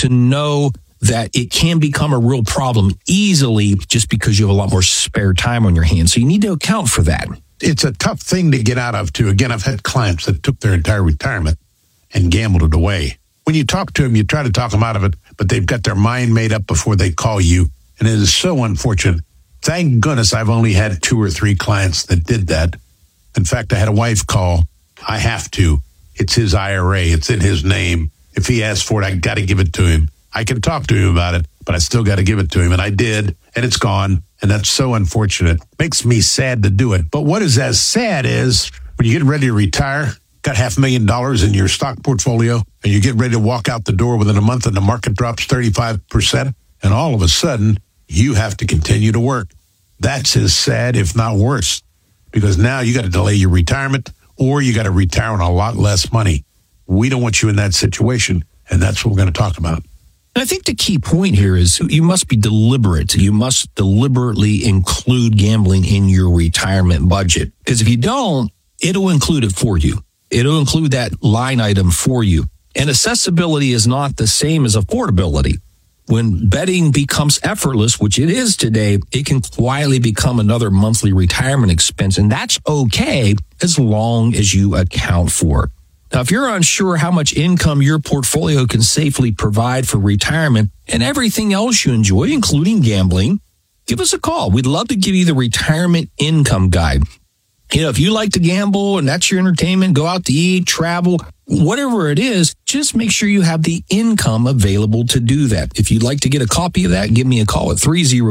to know that it can become a real problem easily just because you have a lot more spare time on your hands. So you need to account for that. It's a tough thing to get out of, too. Again, I've had clients that took their entire retirement and gambled it away. When you talk to them, you try to talk them out of it, but they've got their mind made up before they call you. And it is so unfortunate. Thank goodness I've only had 2 or 3 clients that did that. In fact, I had a wife call. I have to. It's his IRA. It's in his name. If he asks for it, I got to give it to him. I can talk to him about it, but I still got to give it to him. And I did, and it's gone. And that's so unfortunate. Makes me sad to do it. But what is as sad is when you get ready to retire, got $500,000 in your stock portfolio, and you get ready to walk out the door within a month and the market drops 35%, and all of a sudden, you have to continue to work. That's as sad, if not worse, because now you got to delay your retirement or you got to retire on a lot less money. We don't want you in that situation, and that's what we're going to talk about. I think the key point here is you must be deliberate. You must deliberately include gambling in your retirement budget. Because if you don't, it'll include it for you. It'll include that line item for you. And accessibility is not the same as affordability. When betting becomes effortless, which it is today, it can quietly become another monthly retirement expense. And that's okay as long as you account for it. Now, if you're unsure how much income your portfolio can safely provide for retirement and everything else you enjoy, including gambling, give us a call. We'd love to give you the retirement income guide. You know, if you like to gamble and that's your entertainment, go out to eat, travel, whatever it is, just make sure you have the income available to do that. If you'd like to get a copy of that, give me a call at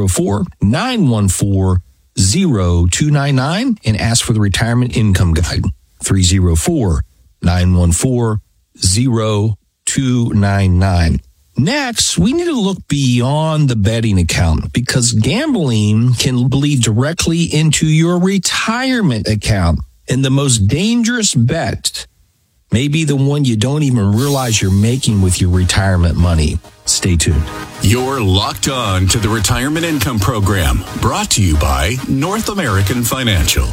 304-914-0299 and ask for the retirement income guide. 304-914-0299. Next, we need to look beyond the betting account because gambling can bleed directly into your retirement account. And the most dangerous bet may be the one you don't even realize you're making with your retirement money. Stay tuned. You're locked on to the Retirement Income Program, brought to you by North American Financial.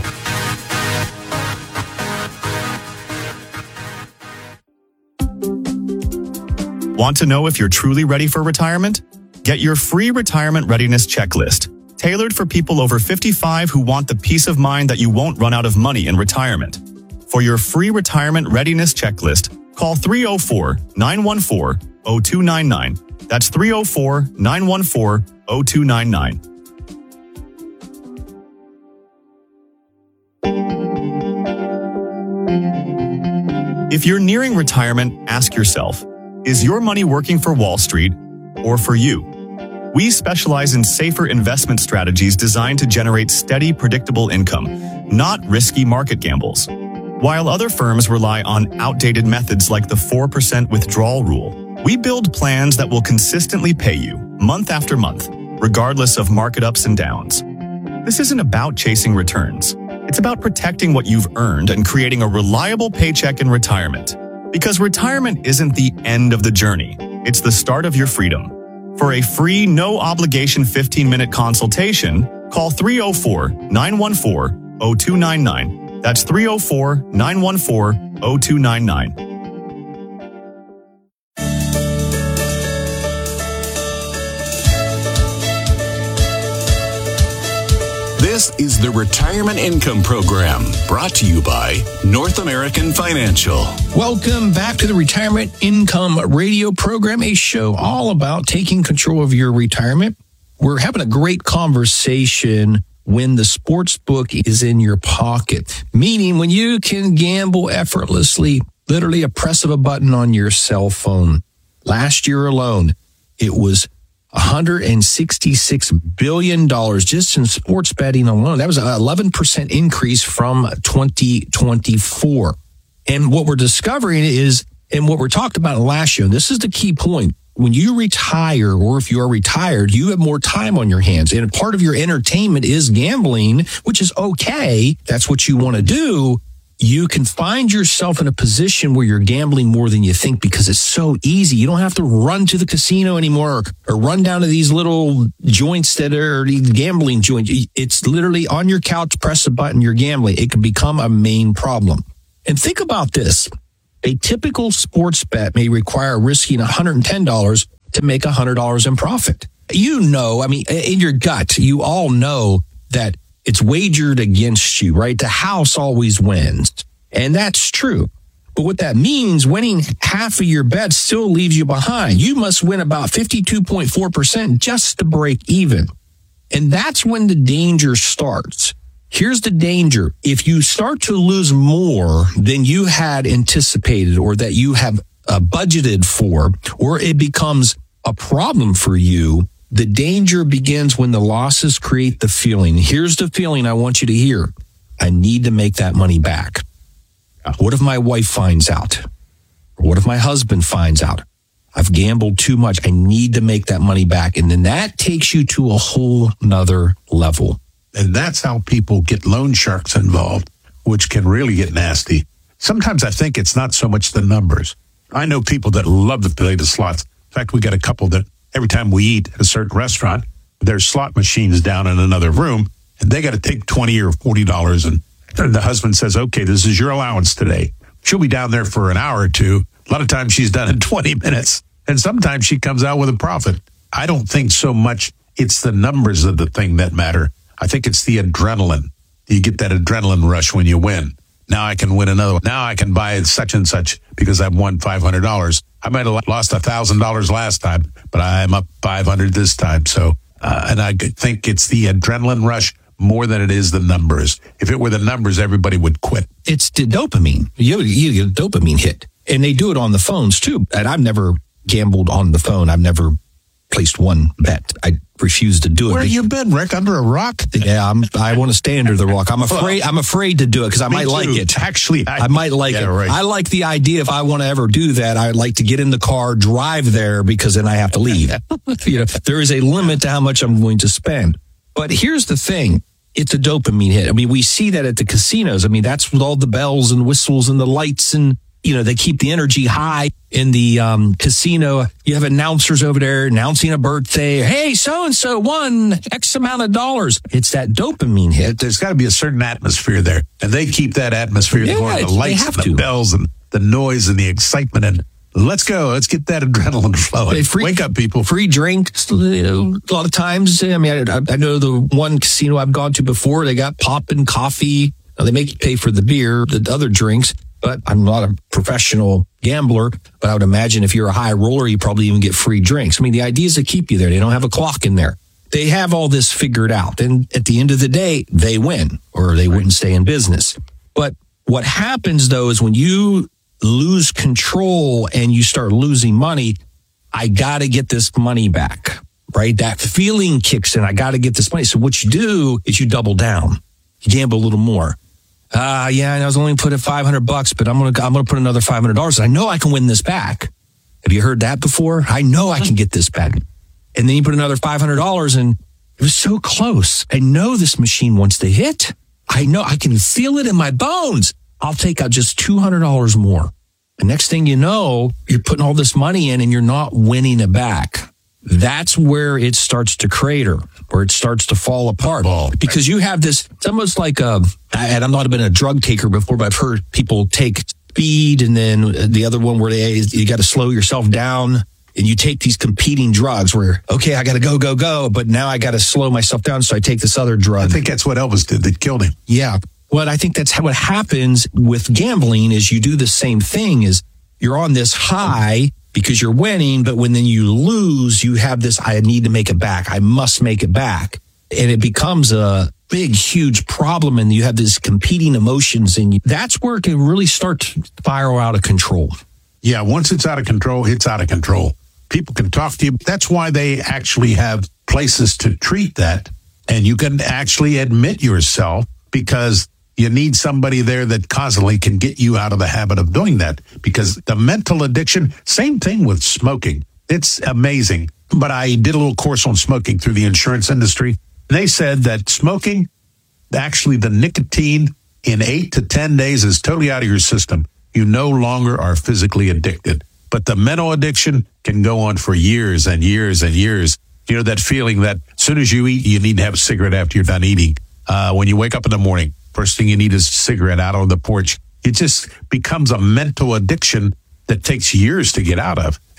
Want to know if you're truly ready for retirement? Get your free retirement readiness checklist, tailored for people over 55 who want the peace of mind that you won't run out of money in retirement. For your free retirement readiness checklist, call 304-914-0299. That's 304-914-0299. If you're nearing retirement, ask yourself, is your money working for Wall Street or for you? We specialize in safer investment strategies designed to generate steady, predictable income, not risky market gambles. While other firms rely on outdated methods like the 4% withdrawal rule, we build plans that will consistently pay you, month after month, regardless of market ups and downs. This isn't about chasing returns. It's about protecting what you've earned and creating a reliable paycheck in retirement. Because retirement isn't the end of the journey. It's the start of your freedom. For a free, no-obligation 15-minute consultation, call 304-914-0299. That's 304-914-0299. This is the Retirement Income Program, brought to you by North American Financial. Welcome back to the Retirement Income Radio Program, a show all about taking control of your retirement. We're having a great conversation when the sports book is in your pocket, meaning when you can gamble effortlessly, literally a press of a button on your cell phone. Last year alone, it was $166 billion just in sports betting alone. That was an 11% increase from 2024. And what we're discovering is, and what we're talked about in last show, and this is the key point, when you retire or if you are retired, you have more time on your hands. And part of your entertainment is gambling, which is okay. That's what you want to do. You can find yourself in a position where you're gambling more than you think because it's so easy. You don't have to run to the casino anymore or run down to these little joints that are these gambling joints. It's literally on your couch, press a button, you're gambling. It can become a main problem. And think about this. A typical sports bet may require risking $110 to make $100 in profit. You know, I mean, in your gut, you all know that it's wagered against you, right? The house always wins. And that's true. But what that means, winning half of your bets still leaves you behind. You must win about 52.4% just to break even. And that's when the danger starts. Here's the danger. If you start to lose more than you had anticipated or that you have budgeted for, or it becomes a problem for you, the danger begins when the losses create the feeling. Here's the feeling I want you to hear. I need to make that money back. What if my wife finds out? Or what if my husband finds out? I've gambled too much. I need to make that money back. And then that takes you to a whole nother level. And that's how people get loan sharks involved, which can really get nasty. Sometimes I think it's not so much the numbers. I know people that love to play the slots. In fact, we got a couple that every time we eat at a certain restaurant, there's slot machines down in another room, and they got to take $20 or $40. And the husband says, okay, this is your allowance today. She'll be down there for an hour or two. A lot of times she's done in 20 minutes. And sometimes she comes out with a profit. I don't think so much it's the numbers of the thing that matter. I think it's the adrenaline. You get that adrenaline rush when you win. Now I can win another one. Now I can buy such and such because I've won $500. I might have lost $1,000 last time, but I'm up $500 this time. So, and I think it's the adrenaline rush more than it is the numbers. If it were the numbers, everybody would quit. It's the dopamine. You get a dopamine hit. And they do it on the phones too. And I've never gambled on the phone. I've never placed one bet. I refuse to do it. Where have you been, Rick? Under a rock? Yeah, I want to stay under the rock. I'm afraid to do it because I might like it. Actually, I might like it. Right. I like the idea. If I want to ever do that, I'd like to get in the car, drive there, because then I have to leave. There is a limit to how much I'm going to spend. But here's the thing. It's a dopamine hit. I mean, we see that at the casinos. I mean, that's with all the bells and whistles and the lights, and they keep the energy high in the casino. You have announcers over there announcing a birthday. Hey, so-and-so won X amount of dollars. It's that dopamine hit. There's got to be a certain atmosphere there. And they keep that atmosphere going. The lights and the bells and the noise and the excitement. And let's go. Let's get that adrenaline flowing. Wake up, people. Free drinks. A lot of times. I mean, I know the one casino I've gone to before, they got poppin' coffee. Now, they make you pay for the beer, the other drinks. But I'm not a professional gambler, but I would imagine if you're a high roller, you probably even get free drinks. I mean, the idea is to keep you there. They don't have a clock in there. They have all this figured out. And at the end of the day, they win, or they wouldn't stay in business. But what happens, though, is when you lose control and you start losing money, I got to get this money back, right? That feeling kicks in. I got to get this money. So what you do is you double down. You gamble a little more. Yeah, I was only put at $500, but I'm gonna put another $500. I know I can win this back. Have you heard that before? I know I can get this back. And then you put another $500, and it was so close. I know this machine wants to hit. I know I can feel it in my bones. I'll take out just $200 more. The next thing you know, you're putting all this money in, and you're not winning it back. That's where it starts to crater, where it starts to fall apart. Because you have this, it's almost like and I've not been a drug taker before, but I've heard people take speed, and then the other one where you got to slow yourself down, and you take these competing drugs where, okay, I got to go, but now I got to slow myself down, so I take this other drug. I think that's what Elvis did that killed him. Yeah. Well, I think that's what happens with gambling is you do the same thing, is you're on this high because you're winning, but when then you lose, you have this, I need to make it back. I must make it back. And it becomes a big, huge problem, and you have these competing emotions, and that's where it can really start to spiral out of control. Yeah, once it's out of control, it's out of control. People can talk to you. That's why they actually have places to treat that, and you can actually admit yourself, because you need somebody there that constantly can get you out of the habit of doing that, because the mental addiction, same thing with smoking. It's amazing. But I did a little course on smoking through the insurance industry. They said that smoking, actually the nicotine in 8 to 10 days is totally out of your system. You no longer are physically addicted. But the mental addiction can go on for years and years and years. You know, that feeling that as soon as you eat, you need to have a cigarette after you're done eating. When you wake up in the morning, first thing you need is a cigarette out on the porch. It just becomes a mental addiction that takes years to get out of.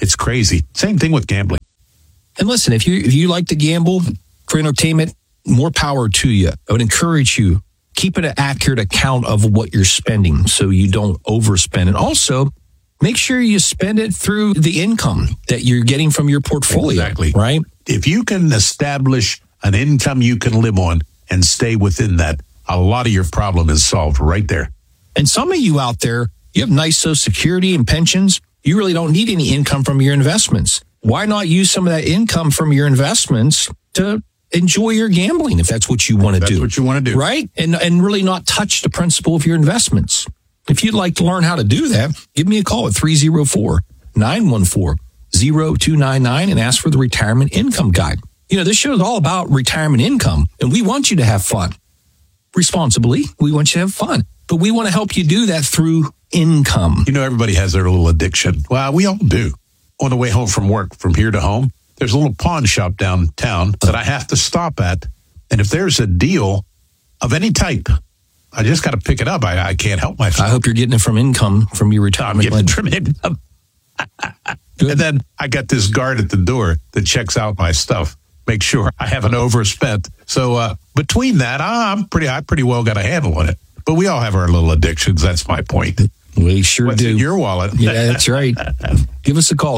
It's crazy. Same thing with gambling. And listen, if you like to gamble for entertainment, more power to you. I would encourage you, keep an accurate account of what you're spending so you don't overspend. And also, make sure you spend it through the income that you're getting from your portfolio. Exactly. Right? If you can establish an income you can live on and stay within that, a lot of your problem is solved right there. And some of you out there, you have nice Social Security and pensions. You really don't need any income from your investments. Why not use some of that income from your investments to enjoy your gambling if that's what you want to do? That's what you want to do. Right? And really not touch the principle of your investments. If you'd like to learn how to do that, give me a call at 304-914-0299 and ask for the Retirement Income Guide. You know, this show is all about retirement income, and we want you to have fun. Responsibly, we want you to have fun. But we want to help you do that through income. You know, everybody has their little addiction. Well, we all do. On the way home from work, from here to home, there's a little pawn shop downtown that I have to stop at. And if there's a deal of any type, I just got to pick it up. I can't help myself. I hope you're getting it from income from your retirement. I'm getting it from income. And then I got this guard at the door that checks out my stuff, make sure I haven't overspent. So between that, I pretty well got a handle on it. But we all have our little addictions. That's my point. We sure What's do. in your wallet? Yeah, that's right. Give us a call,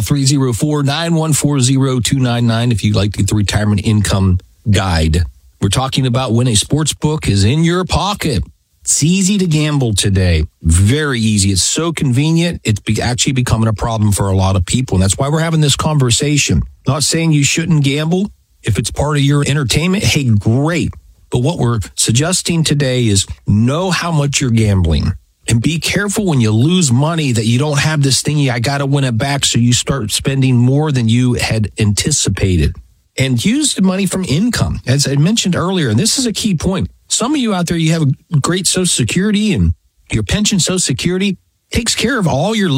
304-914-0299 if you'd like to get the Retirement Income Guide. We're talking about when a sports book is in your pocket. It's easy to gamble today. Very easy. It's so convenient. It's actually becoming a problem for a lot of people. And that's why we're having this conversation. Not saying you shouldn't gamble. If it's part of your entertainment, hey, great. But what we're suggesting today is know how much you're gambling and be careful when you lose money that you don't have this thingy, I got to win it back. So you start spending more than you had anticipated, and use the money from income. As I mentioned earlier, and this is a key point. Some of you out there, you have a great Social Security, and your pension Social Security takes care of all your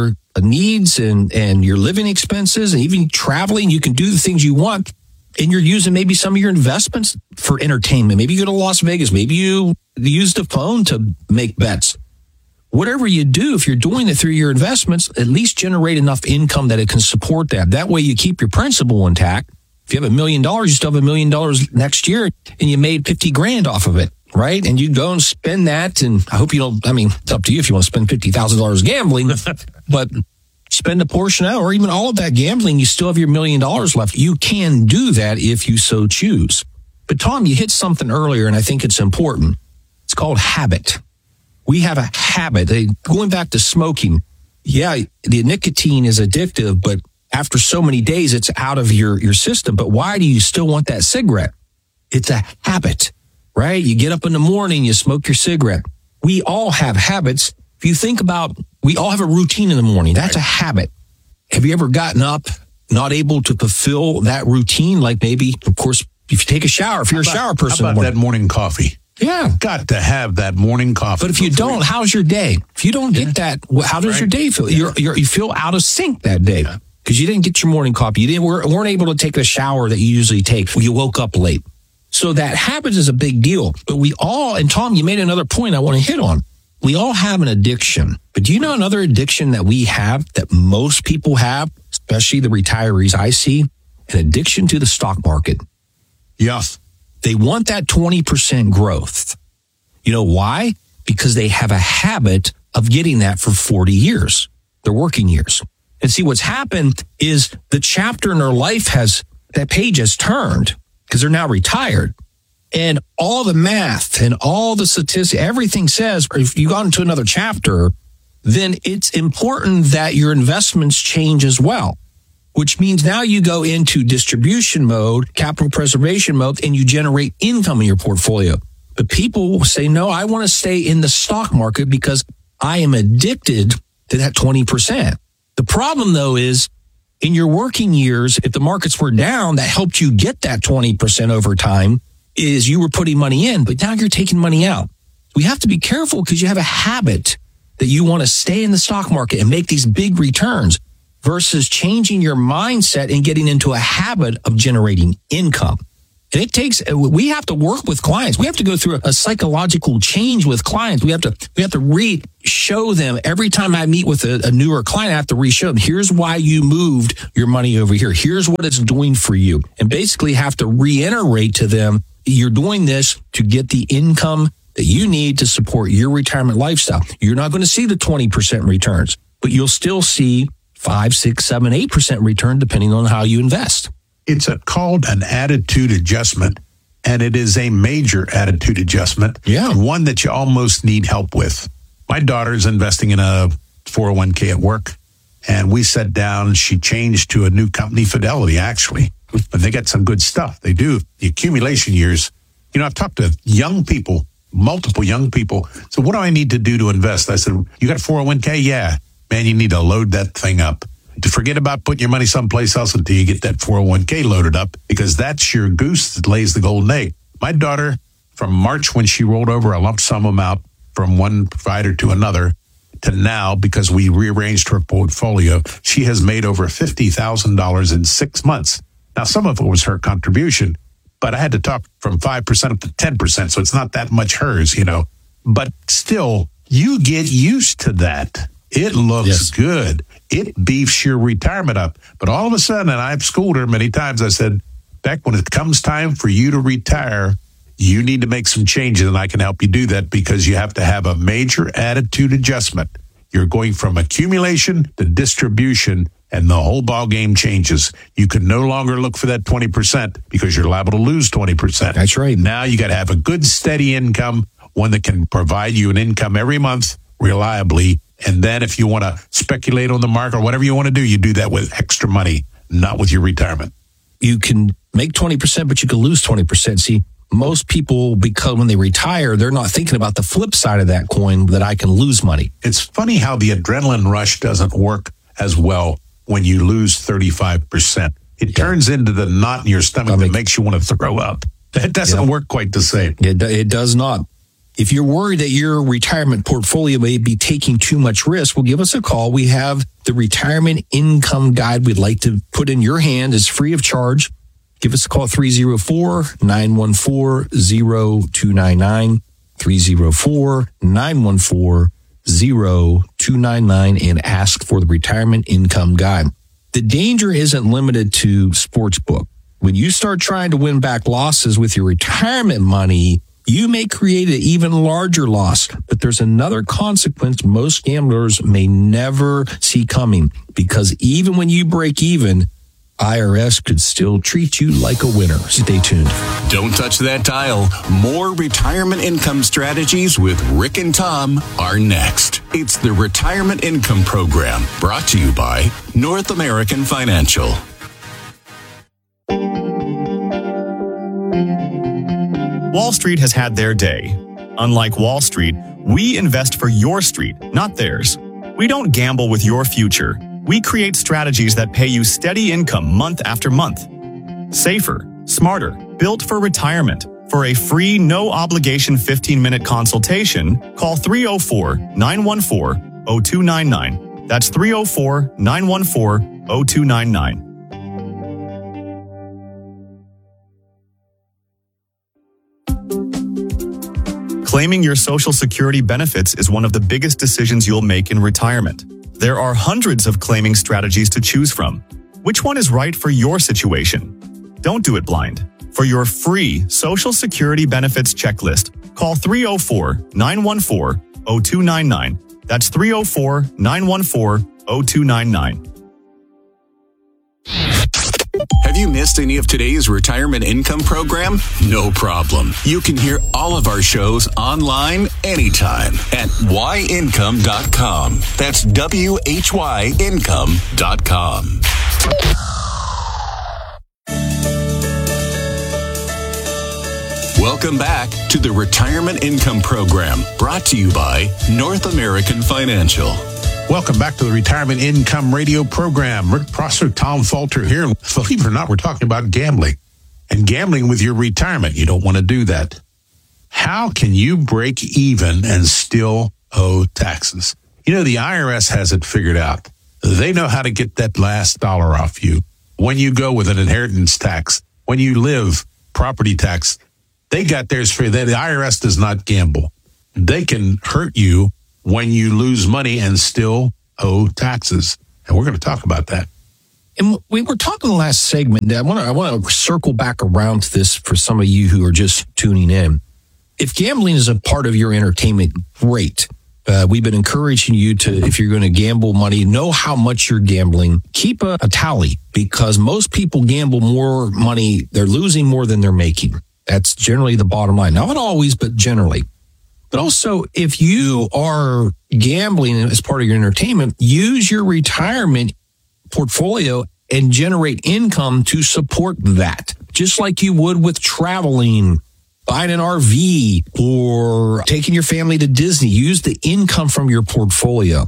needs and your living expenses, and even traveling. You can do the things you want. And you're using maybe some of your investments for entertainment. Maybe you go to Las Vegas. Maybe you use the phone to make bets. Whatever you do, if you're doing it through your investments, at least generate enough income that it can support that. That way you keep your principal intact. If you have $1 million, you still have $1 million next year, and you made $50,000 off of it, right? And you go and spend that. And I hope you don't, it's up to you if you want to spend $50,000 gambling, but spend a portion out, or even all of that gambling, you still have your $1 million left. You can do that if you so choose. But Tom, you hit something earlier, and I think it's important. It's called habit. We have a habit. Going back to smoking, yeah, the nicotine is addictive, but after so many days, it's out of your system. But why do you still want that cigarette? It's a habit, right? You get up in the morning, you smoke your cigarette. We all have habits. If you think about, we all have a routine in the morning. That's a habit. Have you ever gotten up, not able to fulfill that routine? Like maybe, of course, if you take a shower, if you're a shower person. How about that morning coffee? Yeah. Got to have that morning coffee. But if you don't, how's your day? If you don't get that, how does your day feel? You feel out of sync that day because you didn't get your morning coffee. You weren't able to take the shower that you usually take when you woke up late. So that habit is a big deal. But we all, and Tom, you made another point I want to hit on. We all have an addiction, but do you know another addiction that we have, that most people have, especially the retirees I see? An addiction to the stock market. Yes. They want that 20% growth. You know why? Because they have a habit of getting that for 40 years, their working years. And see, what's happened is the chapter in their life that page has turned because they're now retired. And all the math and all the statistics, everything says, if you got into another chapter, then it's important that your investments change as well, which means now you go into distribution mode, capital preservation mode, and you generate income in your portfolio. But people will say, no, I want to stay in the stock market because I am addicted to that 20%. The problem, though, is in your working years, if the markets were down, that helped you get that 20% over time. Is you were putting money in, but now you're taking money out. We have to be careful because you have a habit that you want to stay in the stock market and make these big returns versus changing your mindset and getting into a habit of generating income. And we have to work with clients. We have to go through a psychological change with clients. We have to show them every time I meet with a newer client, I have to re-show them, here's why you moved your money over here. Here's what it's doing for you. And basically have to reiterate to them, you're doing this to get the income that you need to support your retirement lifestyle. You're not going to see the 20% returns, but you'll still see 5, 6, 7, 8% return depending on how you invest. It's called an attitude adjustment, and it is a major attitude adjustment. Yeah. One that you almost need help with. My daughter's investing in a 401k at work, and we sat down. She changed to a new company, Fidelity, actually. But they got some good stuff. They do. The accumulation years. I've talked to young people, multiple young people. So what do I need to do to invest? I said, you got a 401k? Yeah. Man, you need to load that thing up. To forget about putting your money someplace else until you get that 401k loaded up, because that's your goose that lays the golden egg. My daughter, from March when she rolled over a lump sum amount from one provider to another to now, because we rearranged her portfolio, she has made over $50,000 in 6 months. Now, some of it was her contribution, but I had to talk from 5% up to 10%, so it's not that much hers, But still, you get used to that. It looks good. It beefs your retirement up. But all of a sudden, and I've schooled her many times, I said, Beck, when it comes time for you to retire, you need to make some changes, and I can help you do that, because you have to have a major attitude adjustment. You're going from accumulation to distribution, and the whole ball game changes. You can no longer look for that 20% because you're liable to lose 20%. That's right. Now you got to have a good, steady income, one that can provide you an income every month reliably. And then if you want to speculate on the market or whatever you want to do, you do that with extra money, not with your retirement. You can make 20%, but you can lose 20%. See, most people, because when they retire, they're not thinking about the flip side of that coin, that I can lose money. It's funny how the adrenaline rush doesn't work as well when you lose 35%. It turns into the knot in your stomach that makes you want to throw up. That doesn't work quite the same. It does not. If you're worried that your retirement portfolio may be taking too much risk, well, give us a call. We have the retirement income guide we'd like to put in your hand. It's free of charge. Give us a call, 304-914-0299, 304-914-0299, and ask for the retirement income guide. The danger isn't limited to sportsbook. When you start trying to win back losses with your retirement money, you may create an even larger loss, but there's another consequence most gamblers may never see coming, because even when you break even, IRS could still treat you like a winner. Stay tuned. Don't touch that dial. More retirement income strategies with Rick and Tom are next. It's the Retirement Income Program, brought to you by North American Financial. Wall Street has had their day. Unlike Wall Street, we invest for your street, not theirs. We don't gamble with your future. We create strategies that pay you steady income month after month. Safer, smarter, built for retirement. For a free, no-obligation 15-minute consultation, call 304-914-0299. That's 304-914-0299. Claiming your Social Security benefits is one of the biggest decisions you'll make in retirement. There are hundreds of claiming strategies to choose from. Which one is right for your situation? Don't do it blind. For your free Social Security benefits checklist, call 304-914-0299. That's 304-914-0299. Have you missed any of today's retirement income program? No problem. You can hear all of our shows online anytime at whyincome.com. That's WHYincome.com. Welcome back to the Retirement Income Program, brought to you by North American Financial. Welcome back to the Retirement Income Radio Program. Rick Prosser, Tom Falter here. Believe it or not, we're talking about gambling and gambling with your retirement. You don't want to do that. How can you break even and still owe taxes? You know, the IRS has it figured out. They know how to get that last dollar off you. When you go with an inheritance tax, when you live property tax. They got theirs free. The IRS does not gamble. They can hurt you when you lose money and still owe taxes. And we're going to talk about that. And we were talking the last segment. I want to circle back around to this for some of you who are just tuning in. If gambling is a part of your entertainment, great. We've been encouraging you to, if you're going to gamble money, know how much you're gambling. Keep a tally, because most people gamble more money. They're losing more than they're making. That's generally the bottom line. Not always, but generally. But also, if you are gambling as part of your entertainment, use your retirement portfolio and generate income to support that. Just like you would with traveling, buying an RV, or taking your family to Disney. Use the income from your portfolio,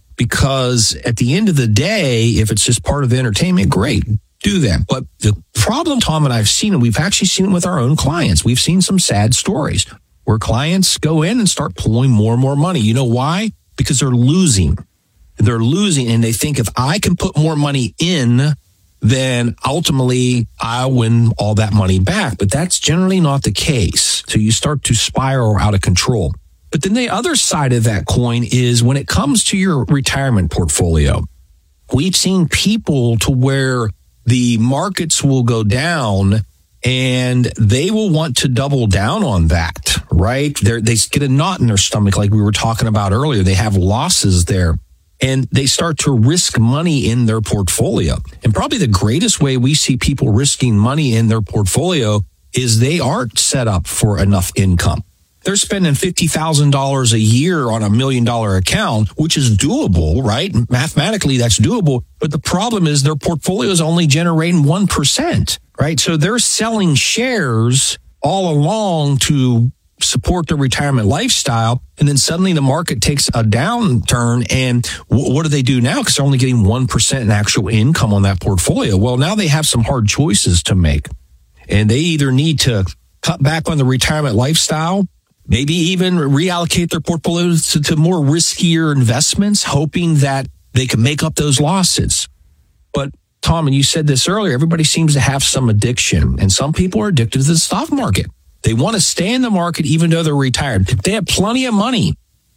because at the end of the day, if it's just part of the entertainment, great, do that. But the problem, Tom, and I've seen it, we've actually seen it with our own clients. We've seen some sad stories where clients go in and start pulling more and more money. You know why? Because they're losing. They're losing, and they think if I can put more money in, then ultimately I'll win all that money back. But that's generally not the case. So you start to spiral out of control. But then the other side of that coin is when it comes to your retirement portfolio, we've seen people to where the markets will go down and they will want to double down on that, right? They get a knot in their stomach like we were talking about earlier. They have losses there. And they start to risk money in their portfolio. And probably the greatest way we see people risking money in their portfolio is they aren't set up for enough income. They're spending $50,000 a year on $1 million account, which is doable, right? Mathematically, that's doable. But the problem is their portfolio is only generating 1%, right? So they're selling shares all along to support their retirement lifestyle. And then suddenly the market takes a downturn. And what do they do now? Because they're only getting 1% in actual income on that portfolio. Well, now they have some hard choices to make. And they either need to cut back on the retirement lifestyle, maybe even reallocate their portfolios to more riskier investments, hoping that they can make up those losses. But Tom, and you said this earlier, everybody seems to have some addiction. And some people are addicted to the stock market. They want to stay in the market even though they're retired. They have plenty of money.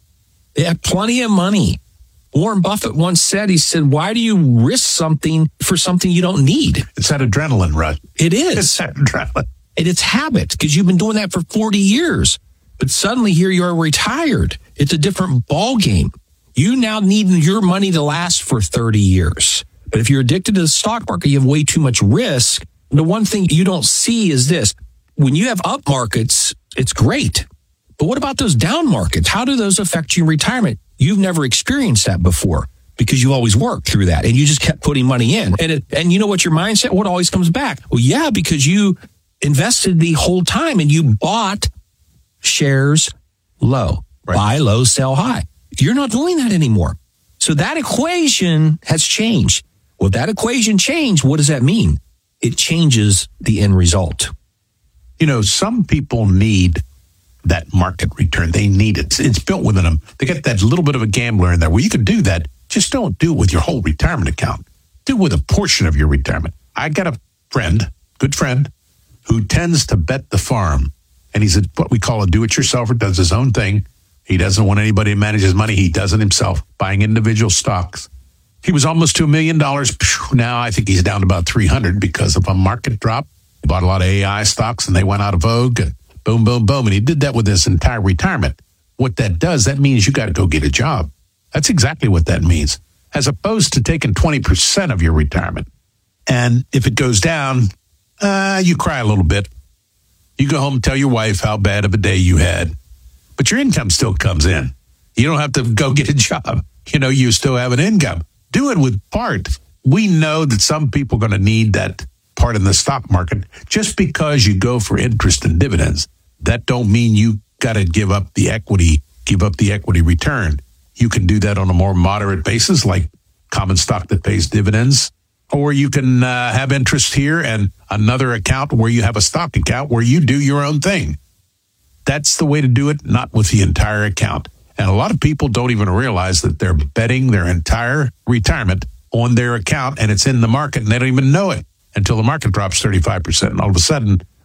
Warren Buffett once said, he said, why do you risk something for something you don't need? It's that adrenaline rush. It is. It's that adrenaline. And it's habit, because you've been doing that for 40 years. But suddenly here you are retired. It's a different ball game. You now need your money to last for 30 years. But if you're addicted to the stock market, you have way too much risk. The one thing you don't see is this. When you have up markets, it's great. But what about those down markets? How do those affect you in retirement? You've never experienced that before because you always worked through that and you just kept putting money in. And you know what your mindset, what always comes back? Well, yeah, because you invested the whole time and you bought shares low. Right. Buy low, sell high. You're not doing that anymore. So that equation has changed. Well, if that equation changed, what does that mean? It changes the end result. You know, some people need that market return. They need it. It's built within them. They get that little bit of a gambler in there. Well, you can do that. Just don't do it with your whole retirement account. Do it with a portion of your retirement. I got a friend, good friend, who tends to bet the farm. And he's what we call a do-it-yourselfer, does his own thing. He doesn't want anybody to manage his money. He does it himself, buying individual stocks. He was almost to $1 million. Now I think he's down to about 300 because of a market drop. He bought a lot of AI stocks and they went out of vogue. Boom, boom, boom. And he did that with his entire retirement. What that does, that means you got to go get a job. That's exactly what that means. As opposed to taking 20% of your retirement. And if it goes down, you cry a little bit. You go home and tell your wife how bad of a day you had. But your income still comes in. You don't have to go get a job. You know, you still have an income. Do it with part. We know that some people are going to need that part in the stock market. Just because you go for interest and dividends, that don't mean you got to give up the equity return. You can do that on a more moderate basis, like common stock that pays dividends. Or you can have interest here and another account where you have a stock account where you do your own thing. That's the way to do it, not with the entire account. And a lot of people don't even realize that they're betting their entire retirement on their account and it's in the market and they don't even know it until the market drops 35%. And all of a sudden,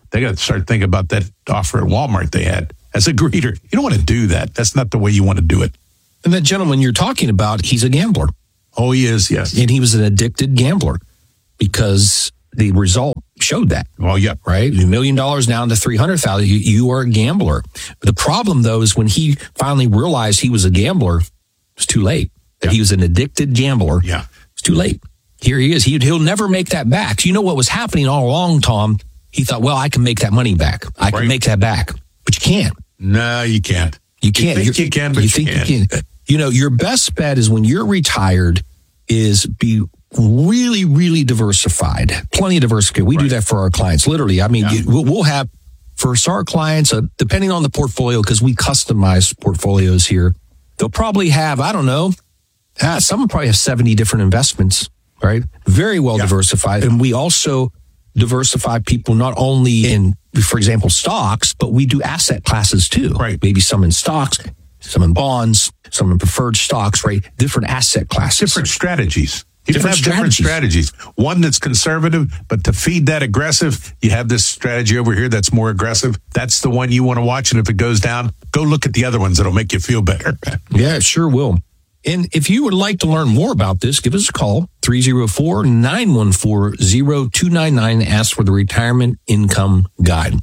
They got to start thinking about that offer at Walmart they had as a greeter. You don't want to do that. That's not the way you want to do it. And that gentleman you're talking about, he's a gambler. Oh, he is, yes. And he was an addicted gambler because the result showed that. Well, yeah. Right? $1 million down to $300,000. You are a gambler. But the problem, though, is when he finally realized he was a gambler, it was too late. That he was an addicted gambler. Yeah. It's too late. Here he is. He'll never make that back. So you know what was happening all along, Tom? He thought, well, I can make that money back. I can make that back. But you can't. No, you can't. You can't. You think you can, but you can't. You can. You know, your best bet is when you're retired is be really, really diversified. Plenty of diversification. We do that for our clients. Literally. I mean, we'll have, for our clients, depending on the portfolio, because we customize portfolios here, they'll probably have, I don't know, some will probably have 70 different investments, right? Very well diversified. And we also diversify people not only in, for example, stocks, but we do asset classes too. Right. Maybe some in stocks, some in bonds, some in preferred stocks, right? Different asset classes. Different strategies. You can have different strategies. One that's conservative, but to feed that aggressive, you have this strategy over here that's more aggressive. That's the one you want to watch. And if it goes down, go look at the other ones. It'll make you feel better. Yeah, it sure will. And if you would like to learn more about this, give us a call, 304-914-0299. Ask for the Retirement Income Guide.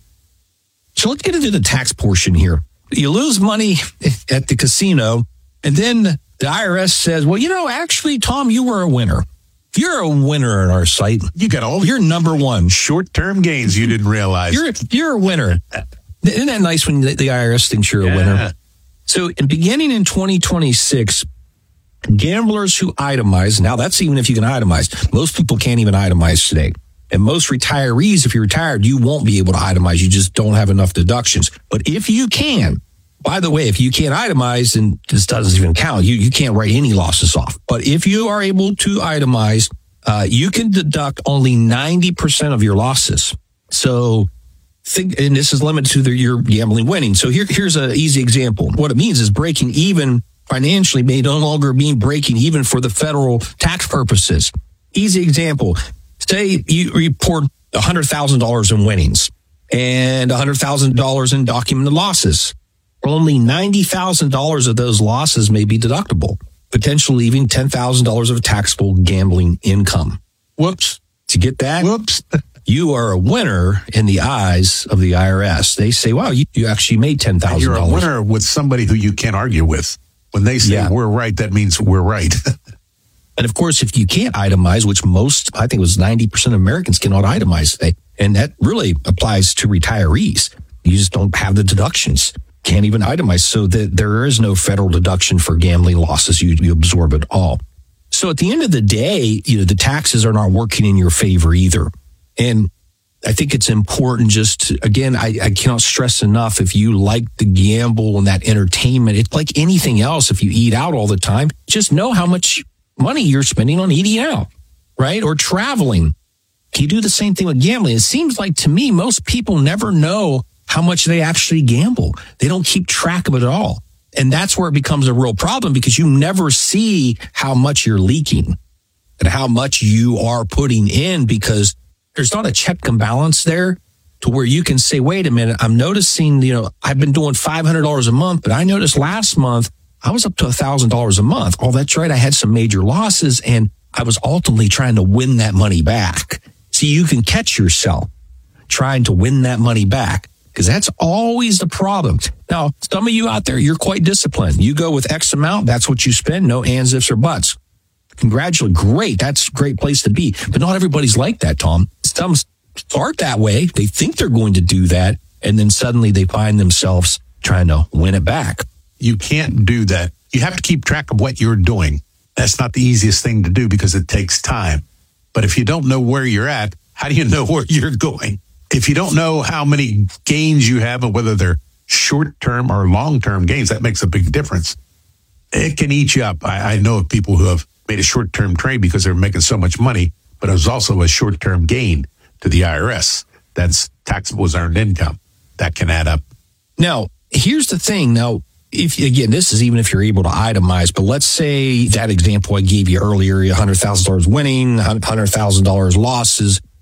So let's get into the tax portion here. You lose money at the casino, and then the IRS says, well, you know, actually, Tom, you were a winner. You're a winner in our site. You're number one. Short-term gains you didn't realize. You're a winner. Isn't that nice when the IRS thinks you're a winner? So beginning in 2026, gamblers who itemize, now that's even if you can itemize. Most people can't even itemize today. And most retirees, if you're retired, you won't be able to itemize. You just don't have enough deductions. But if you can, by the way, if you can't itemize, then this doesn't even count. You can't write any losses off. But if you are able to itemize, you can deduct only 90% of your losses. So and this is limited to your gambling winning. So here's an easy example. What it means is breaking even financially may no longer mean breaking even for the federal tax purposes. Easy example. Say you report $100,000 in winnings and $100,000 in documented losses. Only $90,000 of those losses may be deductible, potentially leaving $10,000 of taxable gambling income. Whoops. To get that? Whoops. You are a winner in the eyes of the IRS. They say, wow, you actually made $10,000. You're a winner with somebody who you can't argue with. When they say we're right, that means we're right. And of course, if you can't itemize, which I think it was 90% of Americans cannot itemize today, and that really applies to retirees. You just don't have the deductions. Can't even itemize. So that there is no federal deduction for gambling losses. You absorb it all. So at the end of the day, the taxes are not working in your favor either. And I think it's important again, I cannot stress enough, if you like the gamble and that entertainment, it's like anything else. If you eat out all the time, just know how much money you're spending on eating out, right? Or traveling. You do the same thing with gambling. It seems like to me, most people never know how much they actually gamble. They don't keep track of it at all. And that's where it becomes a real problem, because you never see how much you're leaking and how much you are putting in, because there's not a check and balance there to where you can say, wait a minute, I'm noticing, I've been doing $500 a month, but I noticed last month I was up to $1,000 a month. Oh, that's right. I had some major losses and I was ultimately trying to win that money back. See, you can catch yourself trying to win that money back, because that's always the problem. Now, some of you out there, you're quite disciplined. You go with X amount, that's what you spend, no ands, ifs, or buts. Congratulations. Great. That's a great place to be. But not everybody's like that, Tom. Some start that way. They think they're going to do that, and then suddenly they find themselves trying to win it back. You can't do that. You have to keep track of what you're doing. That's not the easiest thing to do because it takes time. But if you don't know where you're at, how do you know where you're going? If you don't know how many gains you have and whether they're short-term or long-term gains, that makes a big difference. It can eat you up. I know of people who have made a short-term trade because they're making so much money, but it was also a short-term gain to the IRS. That's taxable as earned income. That can add up. Now, here's the thing. Now, this is even if you're able to itemize, but let's say that example I gave you earlier, $100,000 winning, $100,000 losses.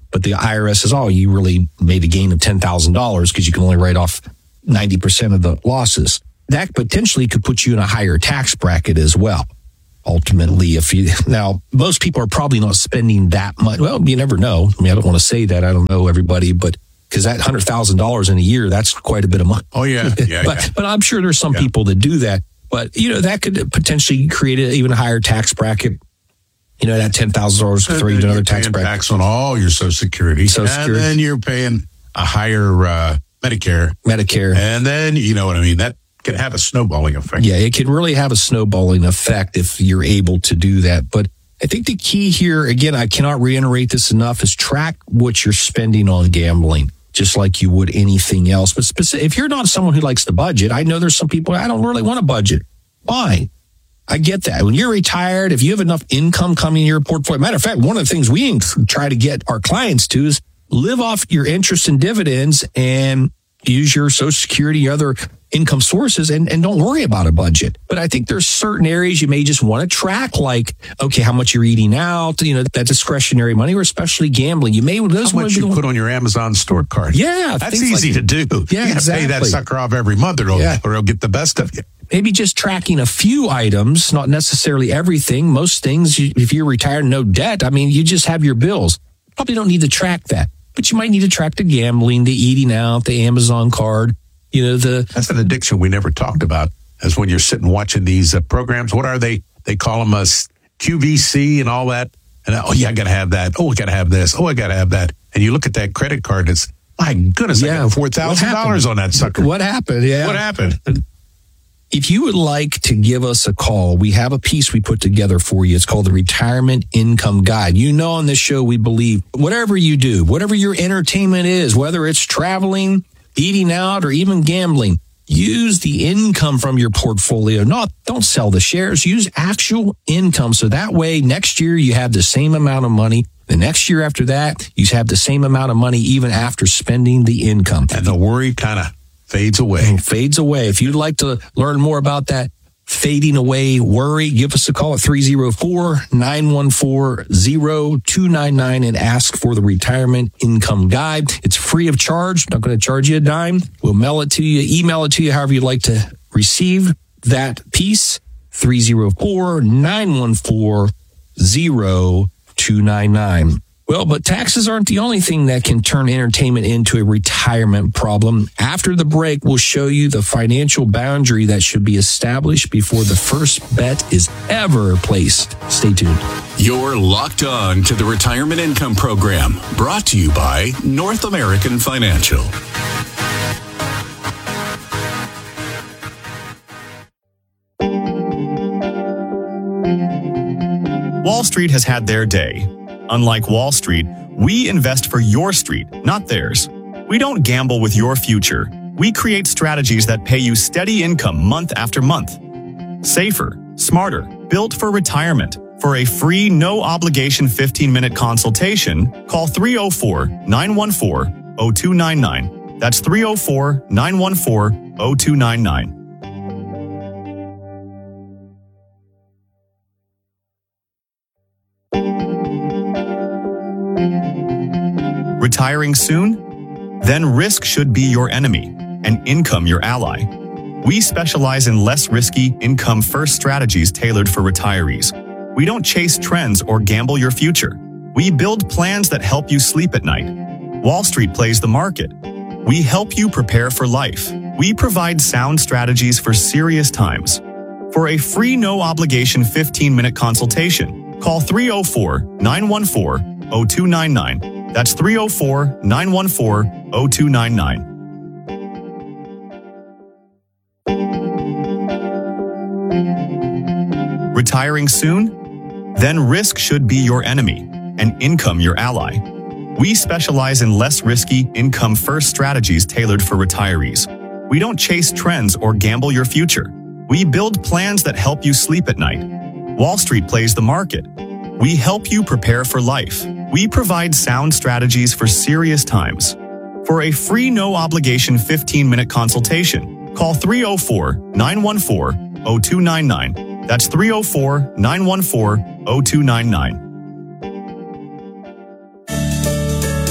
but the IRS says, oh, you really made a gain of $10,000 because you can only write off 90% of the losses. That potentially could put you in a higher tax bracket as well. Ultimately, now, most people are probably not spending that much. Well, you never know. I mean, I don't want to say that. I don't know everybody, but because that $100,000 in a year, that's quite a bit of money. Oh, yeah. But I'm sure there's some people that do that. But, that could potentially create an even higher tax bracket. That $10,000 could throw you to another tax bracket. Tax on all your Social Security. And then you're paying a higher Medicare. And then, you know what I mean? That can have a snowballing effect. Yeah, it can really have a snowballing effect if you're able to do that. But I think the key here, again, I cannot reiterate this enough, is track what you're spending on gambling, just like you would anything else. But if you're not someone who likes to budget, I know there's some people, I don't really want to budget. Fine. I get that. When you're retired, if you have enough income coming in your portfolio, matter of fact, one of the things we try to get our clients to is live off your interest and dividends and use your Social Security, other income sources, and don't worry about a budget. But I think there's certain areas you may just want to track, like, okay, how much you're eating out, that discretionary money, or especially gambling. You may how much you put on your Amazon store card. Yeah, that's easy to do. Yeah, you got to pay that sucker off every month, or it'll get the best of you. Maybe just tracking a few items, not necessarily everything. Most things, if you're retired and no debt, you just have your bills. Probably don't need to track that. But you might need to track the gambling, the eating out, the Amazon card. That's an addiction we never talked about, as when you're sitting watching these programs. What are they? They call them QVC and all that. And I got to have that. Oh, I got to have this. Oh, I got to have that. And you look at that credit card, it's, my goodness, I got $4,000 on that sucker. What happened? Yeah. What happened? If you would like to give us a call, we have a piece we put together for you. It's called the Retirement Income Guide. On this show, we believe whatever you do, whatever your entertainment is, whether it's traveling, eating out, or even gambling, use the income from your portfolio. Don't sell the shares. Use actual income. So that way, next year, you have the same amount of money. The next year after that, you have the same amount of money even after spending the income. And the worry kind of fades away. If you'd like to learn more about that fading away worry, give us a call at 304-914-0299 and ask for the Retirement Income Guide. It's free of charge. Not going to charge you a dime. We'll mail it to you, email it to you, however you'd like to receive that piece. 304-914-0299. Well, but taxes aren't the only thing that can turn entertainment into a retirement problem. After the break, we'll show you the financial boundary that should be established before the first bet is ever placed. Stay tuned. You're locked on to the Retirement Income Program, brought to you by North American Financial. Wall Street has had their day. Unlike Wall Street, we invest for your street, not theirs. We don't gamble with your future. We create strategies that pay you steady income month after month. Safer, smarter, built for retirement. For a free, no-obligation 15-minute consultation, call 304-914-0299. That's 304-914-0299. Retiring soon? Then risk should be your enemy and income your ally. We specialize in less risky, income-first strategies tailored for retirees. We don't chase trends or gamble your future. We build plans that help you sleep at night. Wall Street plays the market. We help you prepare for life. We provide sound strategies for serious times. For a free, no-obligation 15-minute consultation, call 304-914-0299. That's 304-914-0299. Retiring soon? Then risk should be your enemy and income your ally. We specialize in less risky, income-first strategies tailored for retirees. We don't chase trends or gamble your future. We build plans that help you sleep at night. Wall Street plays the market. We help you prepare for life. We provide sound strategies for serious times. For a free, no-obligation 15-minute consultation, call 304-914-0299. That's 304-914-0299.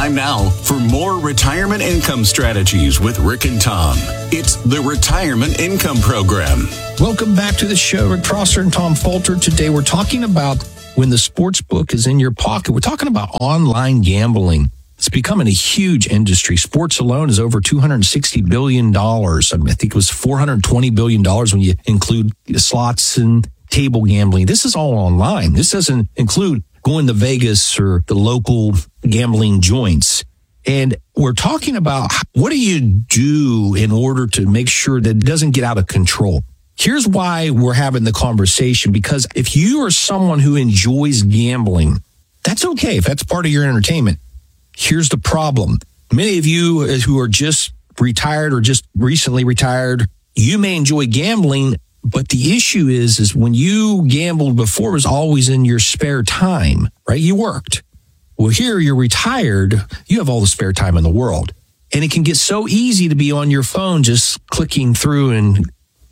Time now for more retirement income strategies with Rick and Tom. It's the Retirement Income Program. Welcome back to the show. Rick Prosser and Tom Falter. Today we're talking about when the sports book is in your pocket. We're talking about online gambling. It's becoming a huge industry. Sports alone is over $260 billion. I think it was $420 billion when you include slots and table gambling. This is all online. This doesn't include going to Vegas or the local gambling joints. And we're talking about what do you do in order to make sure that it doesn't get out of control. Here's why we're having the conversation, because if you are someone who enjoys gambling, that's okay if that's part of your entertainment. Here's the problem. Many of you who are just retired or just recently retired, you may enjoy gambling, but the issue is when you gambled before, it was always in your spare time, right? You worked. Well, here you're retired. You have all the spare time in the world. And it can get so easy to be on your phone just clicking through and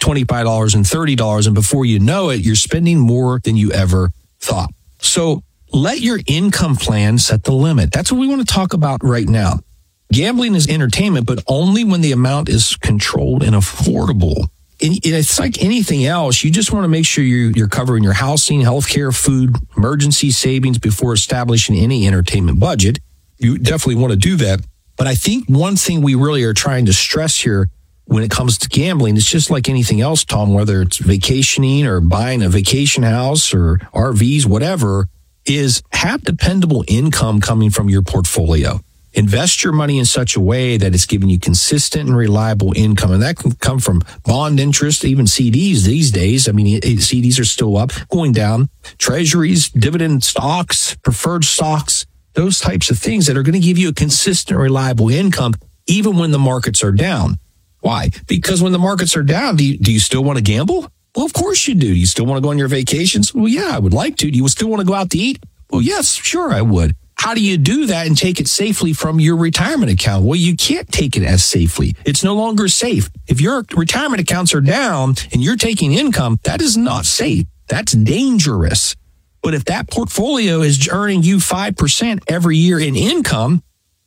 $25 and $30. And before you know it, you're spending more than you ever thought. So let your income plan set the limit. That's what we want to talk about right now. Gambling is entertainment, but only when the amount is controlled and affordable. And it's like anything else. You just want to make sure you're covering your housing, healthcare, food, emergency savings before establishing any entertainment budget. You definitely want to do that. But I think one thing we really are trying to stress here when it comes to gambling, it's just like anything else, Tom, whether it's vacationing or buying a vacation house or RVs, whatever, is have dependable income coming from your portfolio. Invest your money in such a way that it's giving you consistent and reliable income. And that can come from bond interest, even CDs these days. I mean, CDs are still up, going down. Treasuries, dividend stocks, preferred stocks, those types of things that are going to give you a consistent, reliable income, even when the markets are down. Why? Because when the markets are down, do you still want to gamble? Well, of course you do. You still want to go on your vacations? Well, yeah, I would like to. Do you still want to go out to eat? Well, yes, sure, I would. How do you do that and take it safely from your retirement account? Well, you can't take it as safely. It's no longer safe. If your retirement accounts are down and you're taking income, that is not safe. That's dangerous. But if that portfolio is earning you 5% every year in income,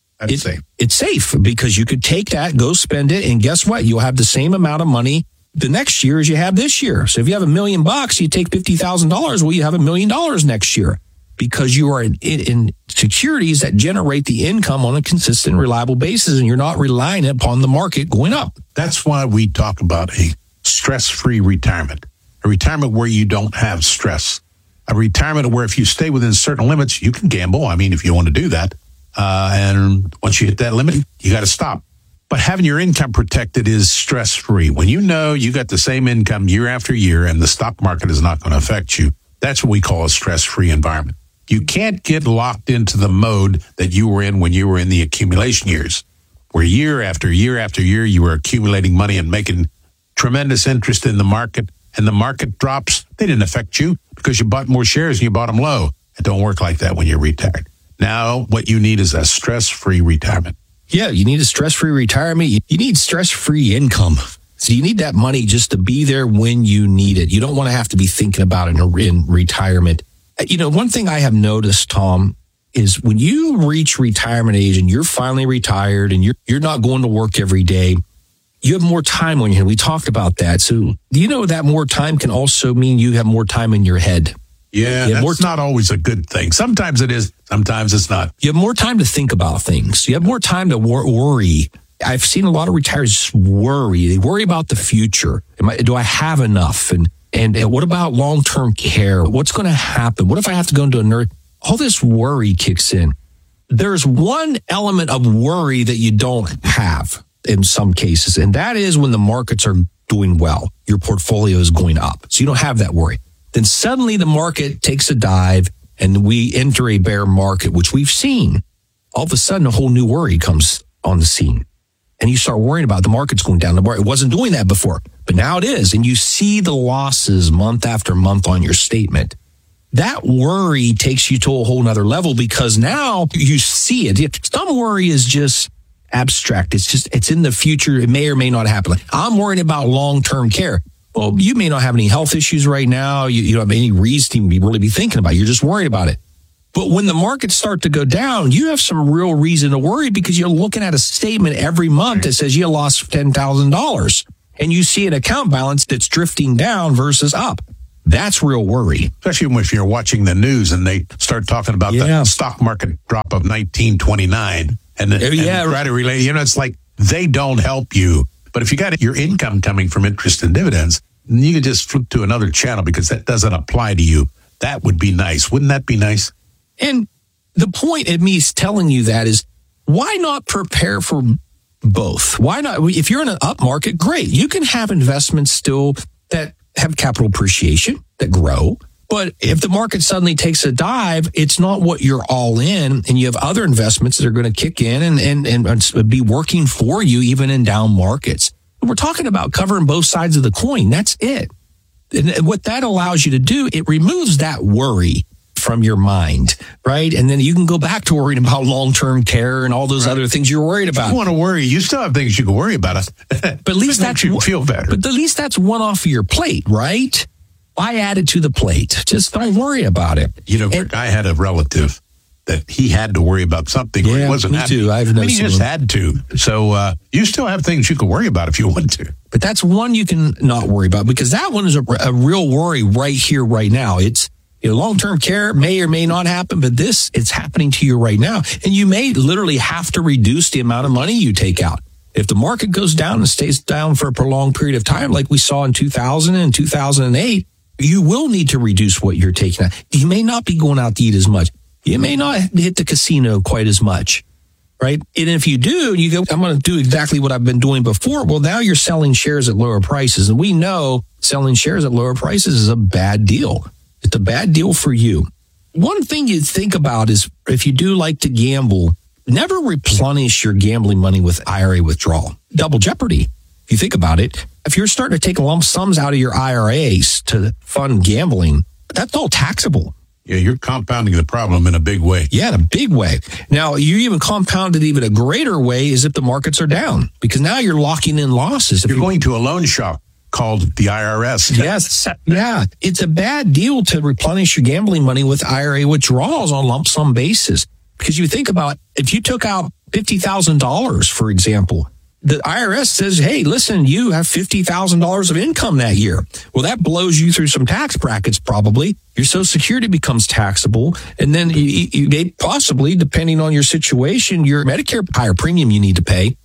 it's safe because you could take that, go spend it, and guess what? You'll have the same amount of money the next year as you have this year. So if you have $1 million, you take $50,000. Well, you have $1 million next year because you are in securities that generate the income on a consistent, reliable basis, and you're not relying upon the market going up. That's why we talk about a stress-free retirement, a retirement where you don't have stress, a retirement where if you stay within certain limits, you can gamble. I mean, if you want to do that. And once you hit that limit, you got to stop. But having your income protected is stress-free. When you know you got the same income year after year and the stock market is not going to affect you, that's what we call a stress-free environment. You can't get locked into the mode that you were in when you were in the accumulation years, where year after year after year, you were accumulating money and making tremendous interest in the market, and the market drops. They didn't affect you because you bought more shares and you bought them low. It don't work like that when you're retired. Now, what you need is a stress-free retirement. Yeah, you need a stress-free retirement. You need stress-free income. So you need that money just to be there when you need it. You don't want to have to be thinking about it in retirement. You know, one thing I have noticed, Tom, is when you reach retirement age and you're finally retired and you're not going to work every day, you have more time on your hand. We talked about that. So do you know that more time can also mean you have more time in your head? Yeah, that's not always a good thing. Sometimes it is, sometimes it's not. You have more time to think about things. You have more time to worry. I've seen a lot of retirees worry. They worry about the future. Do I have enough? And what about long-term care? What's going to happen? What if I have to go into a nurse? All this worry kicks in. There's one element of worry that you don't have in some cases, and that is when the markets are doing well. Your portfolio is going up, so you don't have that worry. Then suddenly the market takes a dive and we enter a bear market, which we've seen. All of a sudden, a whole new worry comes on the scene. And you start worrying about the market's going down. It wasn't doing that before, but now it is. And you see the losses month after month on your statement. That worry takes you to a whole nother level because now you see it. Some worry is just abstract. It's in the future. It may or may not happen. Like, I'm worrying about long-term care. Well, you may not have any health issues right now. You don't have any reason to really be thinking about it. You're just worried about it. But when the markets start to go down, you have some real reason to worry because you're looking at a statement every month that says you lost $10,000 and you see an account balance that's drifting down versus up. That's real worry. Especially if you're watching the news and they start talking about the stock market drop of 1929 and try to relate, it's like they don't help you. But if you got your income coming from interest and dividends, you can just flip to another channel because that doesn't apply to you. That would be nice. Wouldn't that be nice? And the point of me telling you that is, why not prepare for both? Why not? If you're in an up market, great. You can have investments still that have capital appreciation, that grow. But if the market suddenly takes a dive, it's not what you're all in. And you have other investments that are going to kick in and be working for you even in down markets. We're talking about covering both sides of the coin. That's it. And what that allows you to do, it removes that worry from your mind, right? And then you can go back to worrying about long-term care and all those other things you're worried about. If you want to worry, you still have things you can worry about. But at least that you feel better. But at least that's one off of your plate, right? Why add it to the plate? Just don't worry about it. I had a relative that he had to worry about something. Yeah, he wasn't me happy. too. He just had to. So you still have things you can worry about if you want to. But that's one you can not worry about because that one is a real worry right here, right now. It's long-term care may or may not happen, but it's happening to you right now. And you may literally have to reduce the amount of money you take out. If the market goes down and stays down for a prolonged period of time, like we saw in 2000 and 2008, you will need to reduce what you're taking out. You may not be going out to eat as much. You may not hit the casino quite as much, right? And if you do, you go, I'm going to do exactly what I've been doing before. Well, now you're selling shares at lower prices. And we know selling shares at lower prices is a bad deal. It's a bad deal for you. One thing you think about is if you do like to gamble, never replenish your gambling money with IRA withdrawal. Double jeopardy. If you think about it, if you're starting to take lump sums out of your IRAs to fund gambling, that's all taxable. Yeah, you're compounding the problem in a big way. Yeah, in a big way. Now, you even compound it even a greater way is if the markets are down, because now you're locking in losses. You're going to a loan shop called the IRS. Yes. Yeah. It's a bad deal to replenish your gambling money with IRA withdrawals on lump sum basis. Because you think about if you took out $50,000, for example, the IRS says, hey, listen, you have $50,000 of income that year. Well, that blows you through some tax brackets, probably. Your Social Security becomes taxable. And then you may possibly, depending on your situation, your Medicare higher premium you need to pay.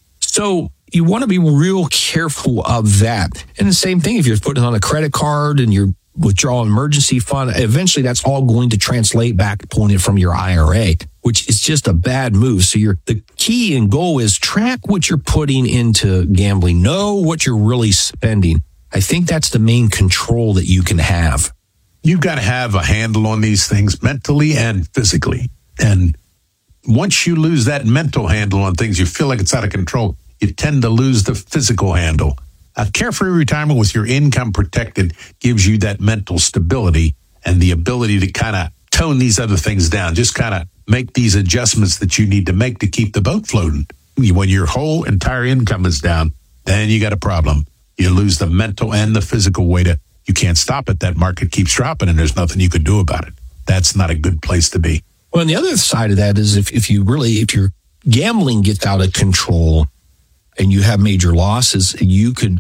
So you want to be real careful of that. And the same thing, if you're putting on a credit card and you're withdrawing emergency fund, eventually that's all going to translate back pointed from your IRA, which is just a bad move. So the key and goal is track what you're putting into gambling. Know what you're really spending. I think that's the main control that you can have. You've got to have a handle on these things mentally and physically. And once you lose that mental handle on things, you feel like it's out of control. You tend to lose the physical handle. A carefree retirement with your income protected gives you that mental stability and the ability to kind of tone these other things down. Just kind of make these adjustments that you need to make to keep the boat floating. When your whole entire income is down, then you got a problem. You lose the mental and the physical weight. You can't stop it. That market keeps dropping and there's nothing you can do about it. That's not a good place to be. Well, and the other side of that is if your gambling gets out of control and you have major losses, you could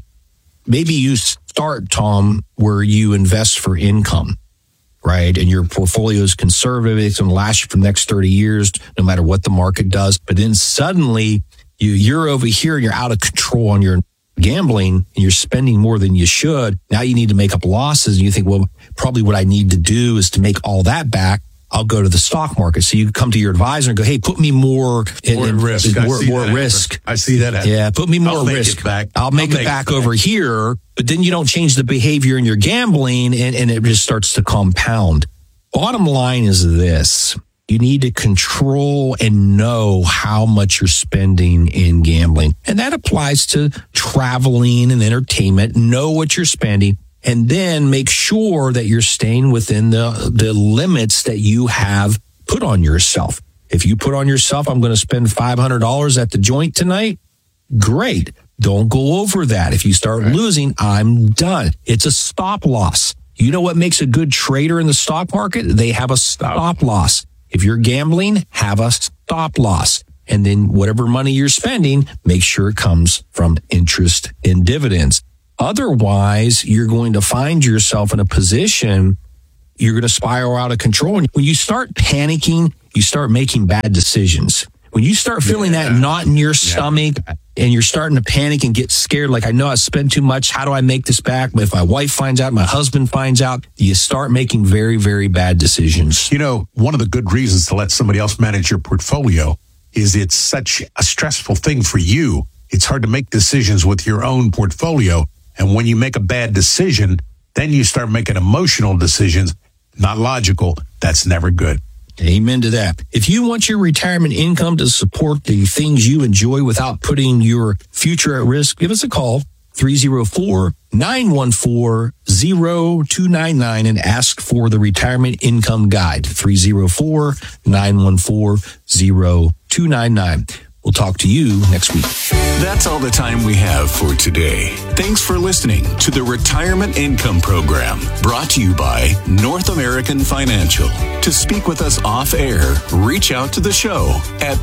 maybe start, Tom, where you invest for income, right? And your portfolio is conservative. It's going to last you for the next 30 years, no matter what the market does. But then suddenly you're over here and you're out of control on your gambling and you're spending more than you should. Now you need to make up losses. And you think, well, probably what I need to do is to make all that back. I'll go to the stock market. So you come to your advisor and go, hey, put me more in risk. More risk. I see that happen. Yeah, put me more risk. I'll make it back over here. But then you don't change the behavior in your gambling and it just starts to compound. Bottom line is this. You need to control and know how much you're spending in gambling. And that applies to traveling and entertainment. Know what you're spending. And then make sure that you're staying within the limits that you have put on yourself. If you put on yourself, I'm going to spend $500 at the joint tonight, great. Don't go over that. If you start losing, I'm done. It's a stop loss. You know what makes a good trader in the stock market? They have a stop loss. If you're gambling, have a stop loss. And then whatever money you're spending, make sure it comes from interest and dividends. Otherwise, you're going to find yourself in a position you're going to spiral out of control. And when you start panicking, you start making bad decisions. When you start feeling that knot in your stomach and you're starting to panic and get scared, like, I know I spent too much. How do I make this back? If my wife finds out, my husband finds out, you start making very, very bad decisions. You know, one of the good reasons to let somebody else manage your portfolio is it's such a stressful thing for you. It's hard to make decisions with your own portfolio. And when you make a bad decision, then you start making emotional decisions, not logical. That's never good. Amen to that. If you want your retirement income to support the things you enjoy without putting your future at risk, give us a call, 304-914-0299, and ask for the Retirement Income Guide, 304-914-0299. We'll talk to you next week. That's all the time we have for today. Thanks for listening to the Retirement Income Program, brought to you by North American Financial. To speak with us off air, reach out to the show at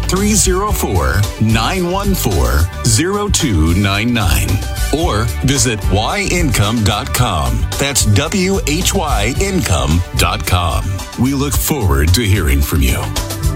304-914-0299 or visit whyincome.com. That's WHYincome.com. We look forward to hearing from you.